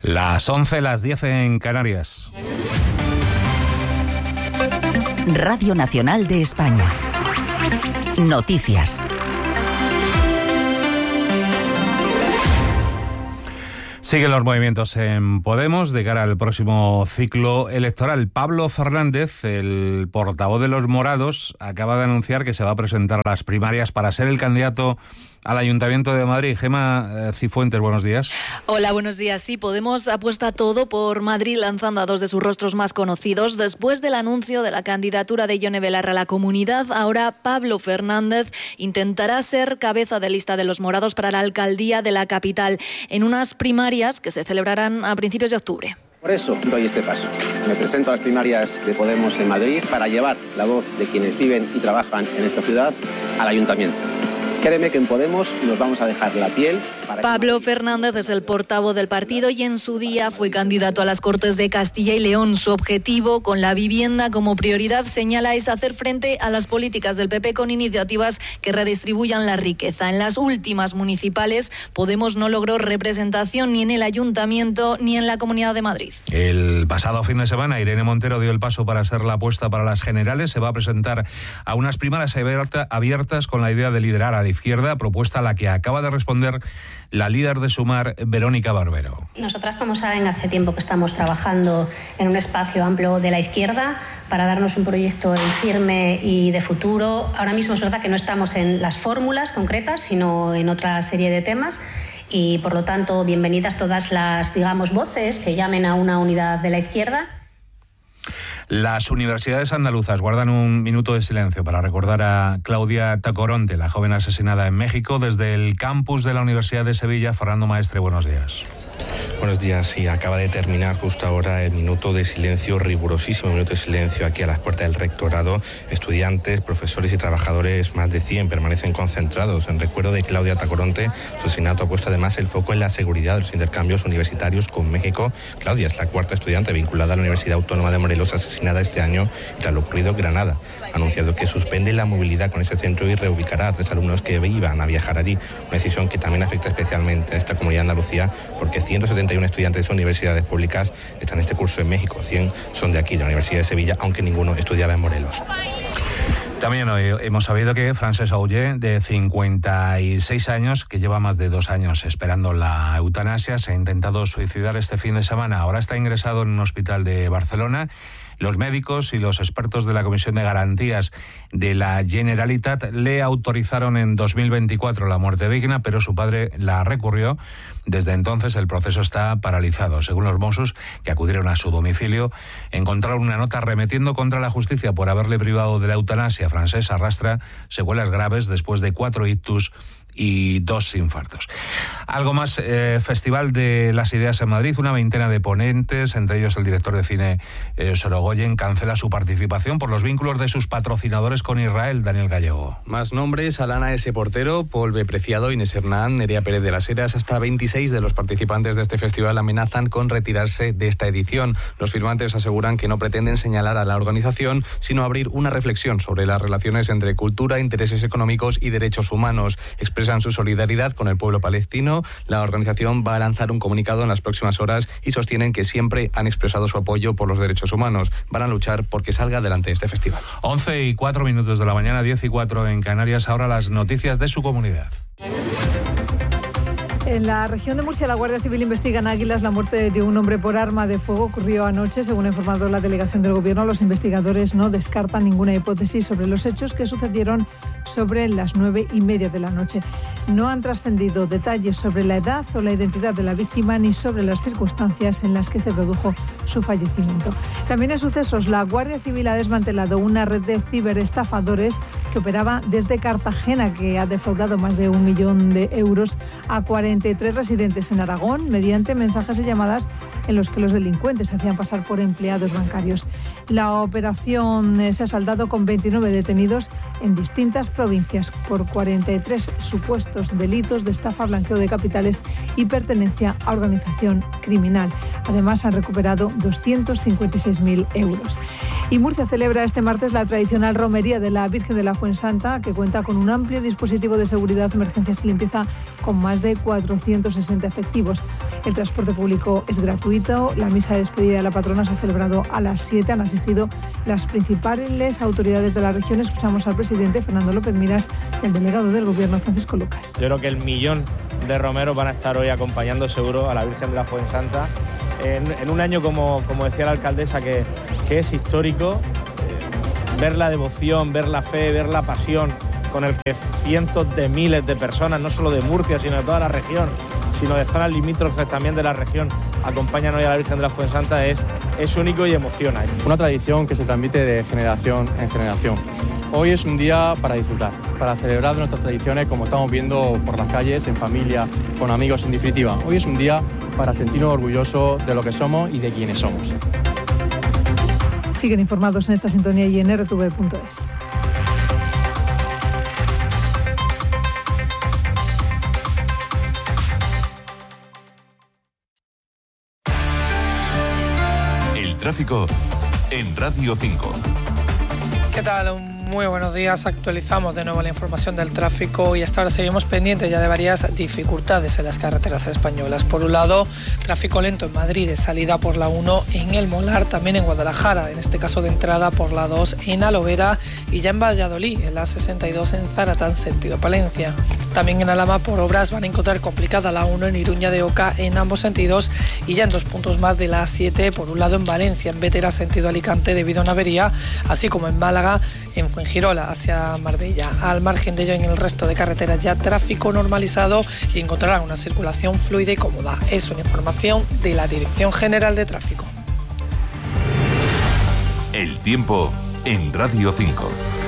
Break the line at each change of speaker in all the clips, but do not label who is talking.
Las 11, las 10 en Canarias.
Radio Nacional de España. Noticias.
Siguen los movimientos en Podemos de cara al próximo ciclo electoral. Pablo Fernández, el portavoz de los morados, acaba de anunciar que se va a presentar a las primarias para ser el candidato al Ayuntamiento de Madrid. Gema Cifuentes, buenos días.
Hola, buenos días. Sí, Podemos apuesta todo por Madrid, lanzando a dos de sus rostros más conocidos. Después del anuncio de la candidatura de Ione Belarra a la Comunidad, ahora Pablo Fernández intentará ser cabeza de lista de los morados para la alcaldía de la capital, en unas primarias que se celebrarán a principios de octubre.
Por eso doy este paso. Me presento a las primarias de Podemos en Madrid para llevar la voz de quienes viven y trabajan en esta ciudad al Ayuntamiento. Créeme que en Podemos nos vamos a dejar la piel.
Pablo Fernández es el portavoz del partido y en su día fue candidato a las Cortes de Castilla y León. Su objetivo, con la vivienda como prioridad, señala, es hacer frente a las políticas del PP con iniciativas que redistribuyan la riqueza. En las últimas municipales, Podemos no logró representación ni en el Ayuntamiento ni en la Comunidad de Madrid.
El pasado fin de semana, Irene Montero dio el paso para ser la apuesta para las generales. Se va a presentar a unas primarias abiertas con la idea de liderar a la izquierda, propuesta a la que acaba de responder la líder de Sumar, Verónica Barbero.
Nosotras, como saben, hace tiempo que estamos trabajando en un espacio amplio de la izquierda para darnos un proyecto firme y de futuro. Ahora mismo es verdad que no estamos en las fórmulas concretas, sino en otra serie de temas. Y, por lo tanto, bienvenidas todas las, voces que llamen a una unidad de la izquierda.
Las universidades andaluzas guardan un minuto de silencio para recordar a Claudia Tacoronte, la joven asesinada en México. Desde el campus de la Universidad de Sevilla, Fernando Maestre, buenos días.
Buenos días, sí, acaba de terminar justo ahora el minuto de silencio, rigurosísimo minuto de silencio aquí a las puertas del rectorado. Estudiantes, profesores y trabajadores, más de 100, permanecen concentrados en recuerdo de Claudia Tacoronte. Su asesinato ha puesto además el foco en la seguridad de los intercambios universitarios con México. Claudia es la cuarta estudiante vinculada a la Universidad Autónoma de Morelos asesinada este año tras lo ocurrido en Granada. Ha anunciado que suspende la movilidad con este centro y reubicará a 3 alumnos que iban a viajar allí. Una decisión que también afecta especialmente a esta comunidad de Andalucía, porque 171 estudiantes de universidades públicas están en este curso en México. 100 son de aquí, de la Universidad de Sevilla, aunque ninguno estudiaba en Morelos.
También hoy hemos sabido que Francesc Auger, de 56 años, que lleva más de 2 años esperando la eutanasia, se ha intentado suicidar este fin de semana. Ahora está ingresado en un hospital de Barcelona. Los médicos y los expertos de la Comisión de Garantías de la Generalitat le autorizaron en 2024 la muerte digna, pero su padre la recurrió. Desde entonces el proceso está paralizado. Según los Mossos, que acudieron a su domicilio, encontraron una nota arremetiendo contra la justicia por haberle privado de la eutanasia. Francesc arrastra secuelas graves después de 4 ictus y 2 infartos. Algo más, Festival de las Ideas en Madrid. Una veintena de ponentes, entre ellos el director de cine Sorogoyen, cancela su participación por los vínculos de sus patrocinadores con Israel. Daniel Gallego.
Más nombres: Alana S. Portero, Paul B. Preciado, Inés Hernán, Nerea Pérez de las Heras. Hasta 26 de los participantes de este festival amenazan con retirarse de esta edición. Los firmantes aseguran que no pretenden señalar a la organización, sino abrir una reflexión sobre las relaciones entre cultura, intereses económicos y derechos humanos. Expresan su solidaridad con el pueblo palestino. La organización va a lanzar un comunicado en las próximas horas y sostienen que siempre han expresado su apoyo por los derechos humanos. Van a luchar porque salga adelante este festival.
11:04 de la mañana, 10:04 en Canarias. Ahora las noticias de su comunidad.
En la región de Murcia, la Guardia Civil investiga en Águilas la muerte de un hombre por arma de fuego. Ocurrió anoche, según ha informado la delegación del Gobierno. Los investigadores no descartan ninguna hipótesis sobre los hechos que sucedieron sobre las 9:30 de la noche. No han trascendido detalles sobre la edad o la identidad de la víctima ni sobre las circunstancias en las que se produjo su fallecimiento. También en sucesos, la Guardia Civil ha desmantelado una red de ciberestafadores que operaba desde Cartagena, que ha defraudado más de 1 millón de euros a 43 residentes en Aragón mediante mensajes y llamadas en los que los delincuentes se hacían pasar por empleados bancarios. La operación se ha saldado con 29 detenidos en distintas provincias por 43 supuestos delitos de estafa, blanqueo de capitales y pertenencia a organización criminal. Además, han recuperado 256.000 euros. Y Murcia celebra este martes la tradicional romería de la Virgen de la Fuensanta, que cuenta con un amplio dispositivo de seguridad, emergencias y limpieza con más de 460 efectivos. El transporte público es gratuito. La misa de despedida de la patrona se ha celebrado a las 7. Han asistido las principales autoridades de la región. Escuchamos al presidente Fernando López Miras, el delegado del Gobierno Francisco Lucas.
Yo creo que el millón de romeros van a estar hoy acompañando seguro a la Virgen de la Fuensanta en un año, como decía la alcaldesa, que es histórico. Ver la devoción, ver la fe, ver la pasión con el que cientos de miles de personas, no solo de Murcia, sino de toda la región, sino de zonas limítrofes también de la región, acompañan hoy a la Virgen de la Fuensanta, es único y emociona.
Una tradición que se transmite de generación en generación. Hoy es un día para disfrutar, para celebrar nuestras tradiciones como estamos viendo por las calles, en familia, con amigos, en definitiva. Hoy es un día para sentirnos orgullosos de lo que somos y de quienes somos.
Siguen informados en esta sintonía y en rtv.es.
El tráfico en Radio 5.
¿Qué tal? Muy buenos días. Actualizamos de nuevo la información del tráfico y hasta ahora seguimos pendientes ya de varias dificultades en las carreteras españolas. Por un lado, tráfico lento en Madrid de salida por la 1 en El Molar, también en Guadalajara, en este caso de entrada por la 2 en Alovera y ya en Valladolid, en la 62 en Zaratán, sentido Palencia. También en Alhama por obras van a encontrar complicada la 1 en Iruña de Oca en ambos sentidos y ya en 2 puntos más de la 7, por un lado en Valencia, en Bétera, sentido Alicante debido a una avería, así como en Málaga, en Fuengirola hacia Marbella. Al margen de ello, en el resto de carreteras ya tráfico normalizado y encontrarán una circulación fluida y cómoda. Es una información de la Dirección General de Tráfico.
El tiempo en Radio 5.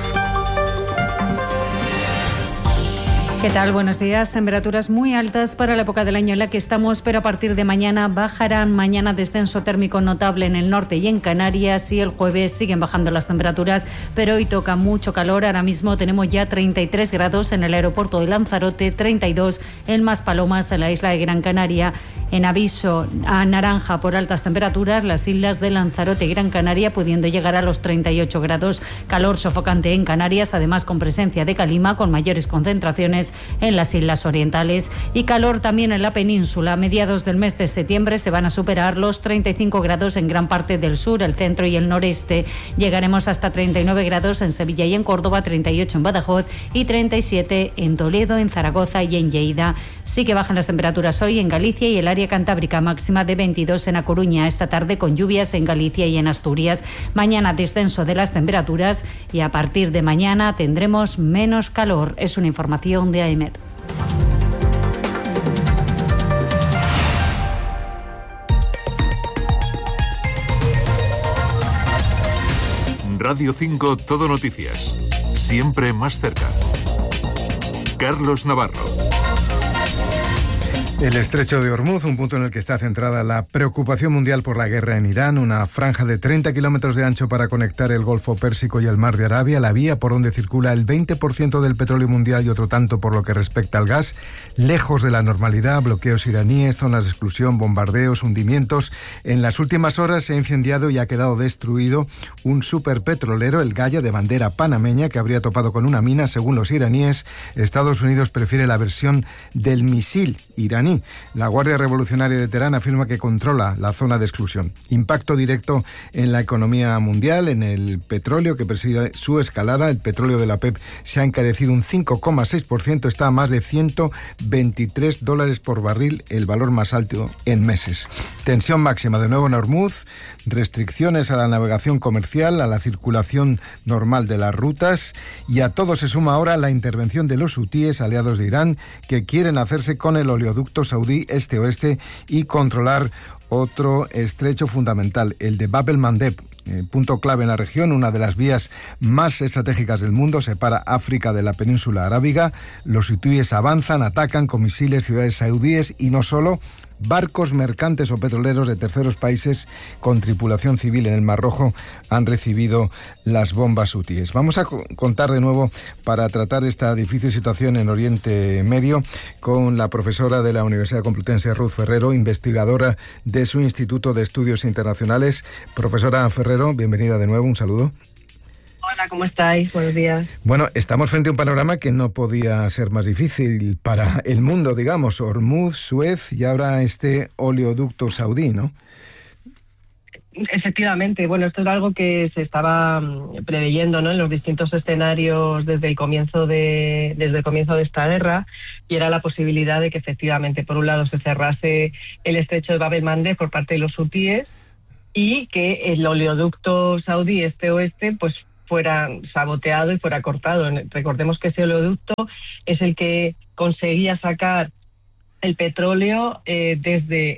¿Qué tal? Buenos días. Temperaturas muy altas para la época del año en la que estamos, pero a partir de mañana bajarán. Mañana descenso térmico notable en el norte y en Canarias, y el jueves siguen bajando las temperaturas, pero hoy toca mucho calor. Ahora mismo tenemos ya 33 grados en el aeropuerto de Lanzarote, 32 en Maspalomas, en la isla de Gran Canaria. En aviso a naranja por altas temperaturas, las islas de Lanzarote y Gran Canaria, pudiendo llegar a los 38 grados. Calor sofocante en Canarias, además con presencia de calima, con mayores concentraciones en las islas orientales, y calor también en la península. A mediados del mes de septiembre se van a superar los 35 grados en gran parte del sur, el centro y el noreste. Llegaremos hasta 39 grados en Sevilla y en Córdoba, 38 en Badajoz y 37 en Toledo, en Zaragoza y en Lleida. Sí que bajan las temperaturas hoy en Galicia y el área cantábrica, máxima de 22 en A Coruña. Esta tarde con lluvias en Galicia y en Asturias. Mañana descenso de las temperaturas y a partir de mañana tendremos menos calor. Es una información de AEMET.
Radio 5 Todo Noticias. Siempre más cerca. Carlos Navarro.
El estrecho de Hormuz, un punto en el que está centrada la preocupación mundial por la guerra en Irán, una franja de 30 kilómetros de ancho para conectar el Golfo Pérsico y el Mar de Arabia, la vía por donde circula el 20% del petróleo mundial y otro tanto por lo que respecta al gas, lejos de la normalidad, bloqueos iraníes, zonas de exclusión, bombardeos, hundimientos. En las últimas horas se ha incendiado y ha quedado destruido un superpetrolero, el Gaya, de bandera panameña, que habría topado con una mina. Según los iraníes, Estados Unidos prefiere la versión del misil iraní. La Guardia Revolucionaria de Teherán afirma que controla la zona de exclusión. Impacto directo en la economía mundial, en el petróleo que preside su escalada. El petróleo de la OPEP se ha encarecido un 5,6%, está a más de $123 por barril, el valor más alto en meses. Tensión máxima de nuevo en Hormuz, restricciones a la navegación comercial, a la circulación normal de las rutas, y a todo se suma ahora la intervención de los hutíes, aliados de Irán, que quieren hacerse con el oleoducto saudí este-oeste y controlar otro estrecho fundamental, el de Bab el-Mandeb, punto clave en la región, una de las vías más estratégicas del mundo, separa África de la península arábiga. Los hutíes avanzan, atacan con misiles ciudades saudíes y no solo, barcos mercantes o petroleros de terceros países con tripulación civil en el Mar Rojo han recibido las bombas hutíes. Vamos a contar de nuevo, para tratar esta difícil situación en Oriente Medio, con la profesora de la Universidad Complutense, Ruth Ferrero, investigadora de su Instituto de Estudios Internacionales. Profesora Ferrero, bienvenida de nuevo, un saludo.
Hola Hola, ¿cómo estáis? Buenos días.
Bueno, estamos frente a un panorama que no podía ser más difícil para el mundo, digamos. Hormuz, Suez y ahora este oleoducto saudí, ¿no?
Efectivamente, bueno, esto es algo que se estaba preveyendo, ¿no?, en los distintos escenarios desde el comienzo de esta guerra, y era la posibilidad de que efectivamente, por un lado, se cerrase el estrecho de Bab el-Mandeb por parte de los hutíes y que el oleoducto saudí este-oeste pues fuera saboteado y fuera cortado. Recordemos que ese oleoducto es el que conseguía sacar el petróleo desde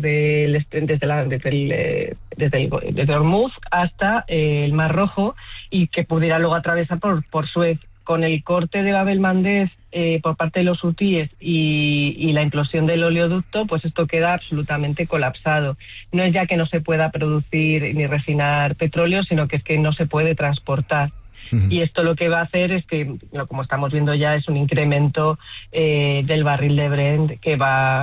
Hormuz hasta el Mar Rojo, y que pudiera luego atravesar por Suez. Con el corte de Bab el-Mandeb por parte de los hutíes y la implosión del oleoducto, pues esto queda absolutamente colapsado. No es ya que no se pueda producir ni refinar petróleo, sino que es que no se puede transportar. Y esto lo que va a hacer es que, como estamos viendo ya, es un incremento del barril de Brent que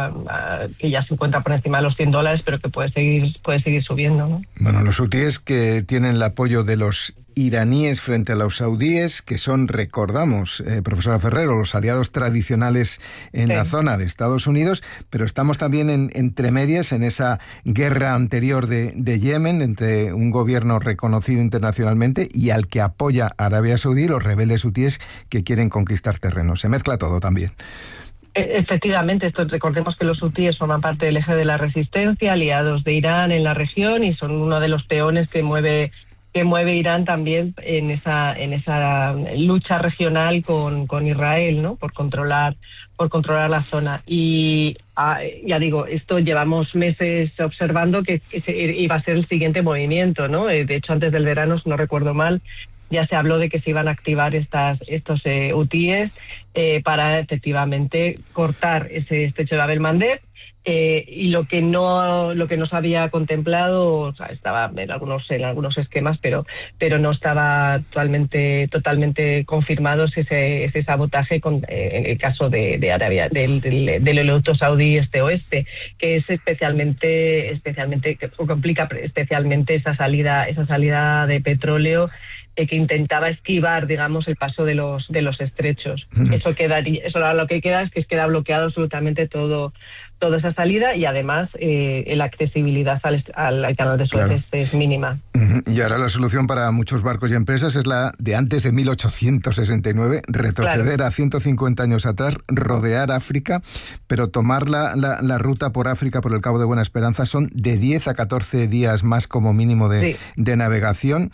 ya se encuentra por encima de los $100, pero que puede seguir subiendo, ¿no?
Bueno, los hutíes que tienen el apoyo de los iraníes frente a los saudíes, que son, recordamos, profesora Ferrero, los aliados tradicionales en la zona de Estados Unidos, pero estamos también entre medias en esa guerra anterior de Yemen, entre un gobierno reconocido internacionalmente y al que apoya Arabia Saudí, los rebeldes hutíes que quieren conquistar terrenos. Se mezcla todo también.
Efectivamente, recordemos que los hutíes forman parte del eje de la resistencia, aliados de Irán en la región, y son uno de los peones que mueve Irán también en esa lucha regional con Israel, ¿no?, por controlar la zona. Y ya digo, esto llevamos meses observando que iba a ser el siguiente movimiento, ¿no? De hecho, antes del verano, si no recuerdo mal, ya se habló de que se iban a activar estos hutíes para efectivamente cortar ese estrecho de Bab el-Mandeb. Y lo que no se había contemplado, o sea, estaba en algunos esquemas, pero no estaba totalmente confirmado ese sabotaje en el caso de Arabia, del oleoducto saudí este-oeste, que es especialmente que complica especialmente esa salida de petróleo, que intentaba esquivar, digamos, el paso de los estrechos. Eso lo que queda es que queda bloqueado absolutamente toda esa salida, y además la accesibilidad al canal de Suez es mínima.
Y ahora la solución para muchos barcos y empresas es la de antes de 1869, retroceder a 150 años atrás, rodear África, pero tomar la ruta por África, por el Cabo de Buena Esperanza, son de 10 a 14 días más como mínimo de navegación.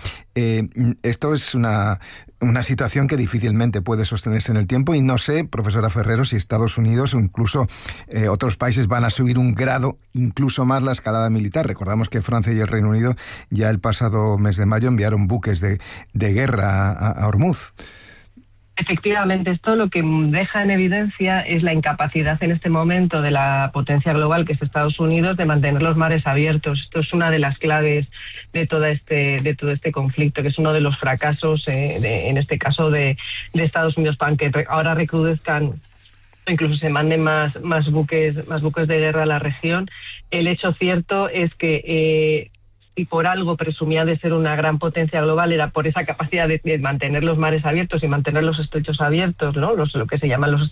Esto es una situación que difícilmente puede sostenerse en el tiempo, y no sé, profesora Ferrero, si Estados Unidos o incluso otros países van a subir un grado incluso más la escalada militar. Recordamos que Francia y el Reino Unido ya el pasado mes de mayo enviaron buques de guerra a Hormuz.
Efectivamente, esto lo que deja en evidencia es la incapacidad en este momento de la potencia global, que es Estados Unidos, de mantener los mares abiertos. Esto es una de las claves de todo este conflicto, que es uno de los fracasos, en este caso, de Estados Unidos, para que ahora recrudezcan, incluso se manden más buques de guerra a la región. El hecho cierto es que y por algo presumía de ser una gran potencia global, era por esa capacidad de mantener los mares abiertos y mantener los estrechos abiertos, ¿no? Lo que se llaman los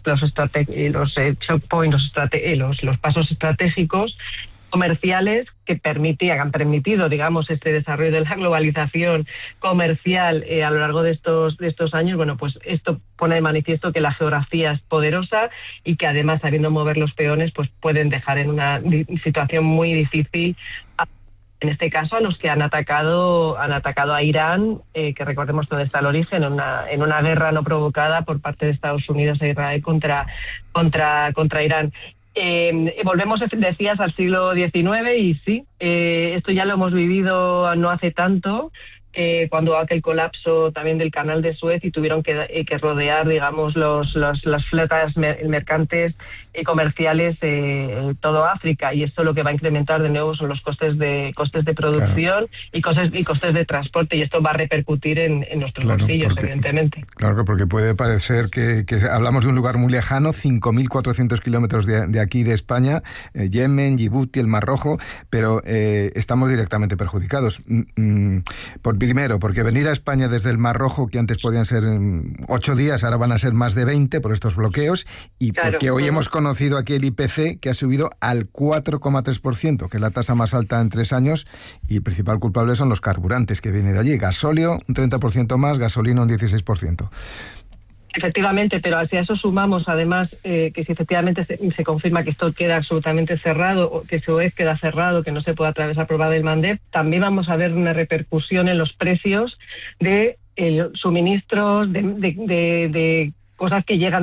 choke points, los pasos estratégicos comerciales que han permitido, digamos, este desarrollo de la globalización comercial a lo largo de estos años. Bueno, pues esto pone de manifiesto que la geografía es poderosa, y que además, sabiendo mover los peones, pues pueden dejar en una situación muy difícil, en este caso, a los que han atacado a Irán, que recordemos dónde está el origen, en una guerra no provocada por parte de Estados Unidos e Israel contra Irán. Volvemos, decías, al siglo XIX, y sí, esto ya lo hemos vivido no hace tanto, cuando aquel colapso también del canal de Suez, y tuvieron que rodear, digamos, las flotas mercantes y comerciales todo África, y esto lo que va a incrementar de nuevo son los costes de producción, claro, y costes de transporte, y esto va a repercutir en nuestros bolsillos, evidentemente.
Claro, porque puede parecer que hablamos de un lugar muy lejano, 5.400 kilómetros de aquí, de España, Yemen, Djibouti, el Mar Rojo, pero estamos directamente perjudicados. Por Primero, porque venir a España desde el Mar Rojo, que antes podían ser 8 días, ahora van a ser más de 20 por estos bloqueos, y porque hoy hemos conocido aquí el IPC, que ha subido al 4,3%, que es la tasa más alta en 3 años, y el principal culpable son los carburantes que vienen de allí. Gasóleo un 30% más, gasolina un 16%.
Efectivamente, pero hacia eso sumamos además que si efectivamente se confirma que esto queda absolutamente cerrado, o que Suez queda cerrado, que no se puede atravesar por Bab el Mandeb, también vamos a ver una repercusión en los precios de suministros, de cosas que llegan